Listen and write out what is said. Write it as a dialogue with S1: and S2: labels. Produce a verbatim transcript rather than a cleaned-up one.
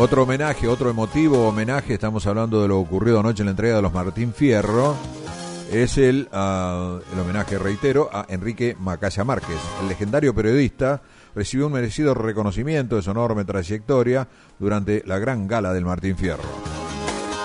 S1: Otro homenaje, otro emotivo homenaje, estamos hablando de lo ocurrido anoche en la entrega de los Martín Fierro, es el, uh, el homenaje, reitero, a Enrique Macaya Márquez. El legendario periodista recibió un merecido reconocimiento de su enorme trayectoria durante la gran gala del Martín Fierro.